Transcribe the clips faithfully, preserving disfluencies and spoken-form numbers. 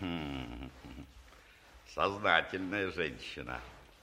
Сознательная женщина.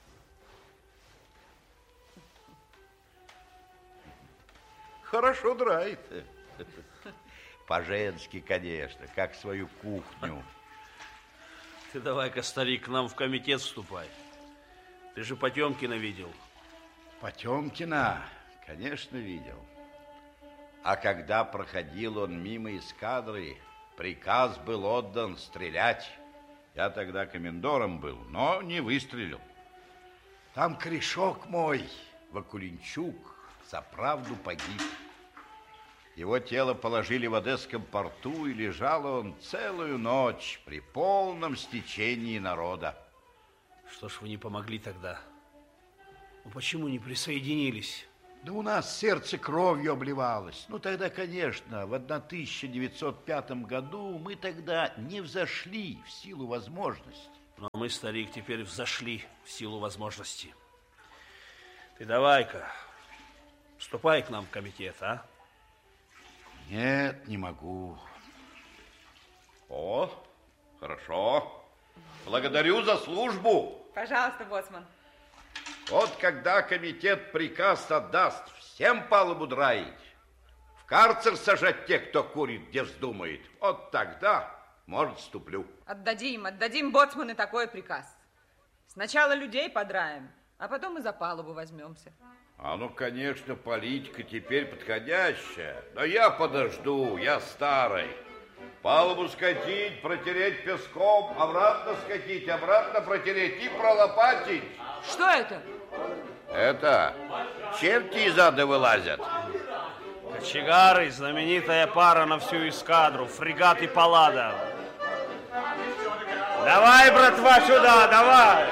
Хорошо драет. По-женски, конечно, как свою кухню. Ты давай-ка, старик, к нам в комитет вступай. Ты же Потемкина видел. Потемкина, конечно, видел. А когда проходил он мимо эскадры, приказ был отдан стрелять. Я тогда комендором был, но не выстрелил. Там корешок мой, Вакуленчук, за правду погиб. Его тело положили в Одесском порту, и лежал он целую ночь при полном стечении народа. Что ж вы не помогли тогда? Ну, почему не присоединились? Да у нас сердце кровью обливалось. Ну, тогда, конечно, в тысяча девятьсот пятом году мы тогда не взошли в силу возможностей. Но мы, старик, теперь взошли в силу возможностей. Ты давай-ка, вступай к нам в комитет, а? Нет, не могу. О, хорошо. Благодарю за службу. Пожалуйста, боцман. Вот когда комитет приказ отдаст всем палубу драить, в карцер сажать тех, кто курит, где вздумает, вот тогда, может, вступлю. Отдадим, отдадим, боцманы, такой приказ. Сначала людей подраем, а потом и за палубу возьмемся. А ну, конечно, политика теперь подходящая. Но я подожду, я старый. Палубу скатить, протереть песком, обратно скатить, обратно протереть и пролопатить. Что это? Это черти из ада вылазят. Кочегары, знаменитая пара на всю эскадру, фрегат и паллада. Давай, братва, сюда, давай!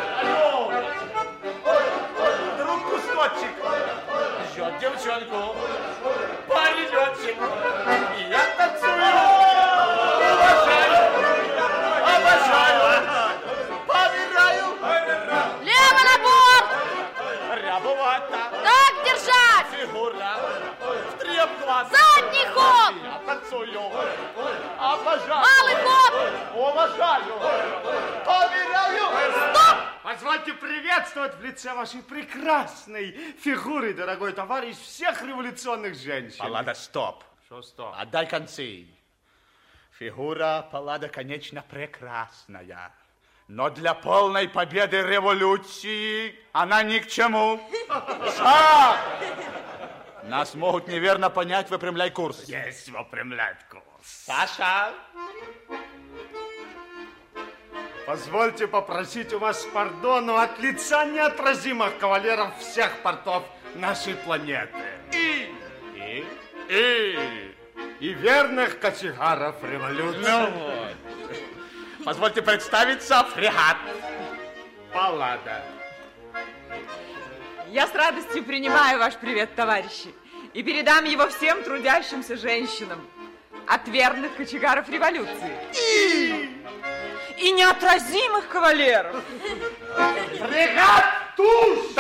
Друг кусочек ждет девчонку, парень летчик, и я танцую. Обожаю, обожаю, помираю. Лево на борт! Рябовато. Так держать! Фигура в трёх Задний ход! Я танцую, обожаю. Малый ход! Уважаю, помираю. Стоп! Позвольте приветствовать в лице вашей прекрасной фигуры, дорогой товарищ, всех революционных женщин. Паллада, стоп. Что стоп? Отдай концы. Фигура Паллада, конечно, прекрасная. Но для полной победы революции она ни к чему. Шаг! Нас могут неверно понять, выпрямляй курс. Есть выпрямлять курс. Саша! Позвольте попросить у вас пардону от лица неотразимых кавалеров всех портов нашей планеты. И, И? и, и верных кочегаров революции. Ну вот. Позвольте представиться, фрегат. Паллада. Я с радостью принимаю ваш привет, товарищи, и передам его всем трудящимся женщинам от верных кочегаров революции. И... И неотразимых кавалеров. Фрегат туз!